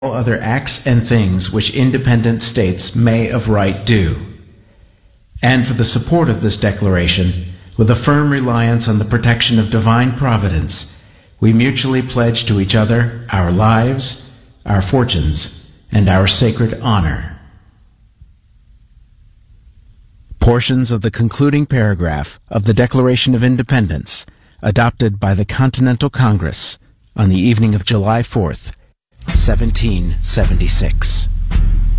all other acts and things which independent states may of right do, and for the support of this declaration, with a firm reliance on the protection of divine providence, we mutually pledge to each other our lives, our fortunes, and our sacred honor. Portions of the concluding paragraph of the Declaration of Independence, adopted by the Continental Congress on the evening of July 4th, 1776.